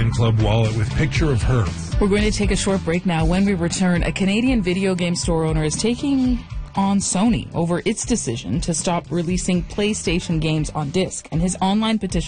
Diamond Club wallet with picture of her. We're going to take a short break now. When we return, a Canadian video game store owner is taking on Sony over its decision to stop releasing PlayStation games on disc, and his online petition